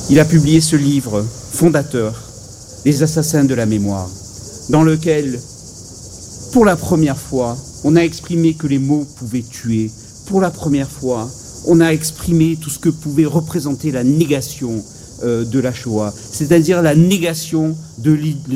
il a publié ce livre fondateur, Les assassins de la mémoire, dans lequel, pour la première fois, on a exprimé que les mots pouvaient tuer. Pour la première fois, on a exprimé tout ce que pouvait représenter la négation de la Shoah, c'est-à-dire la négation de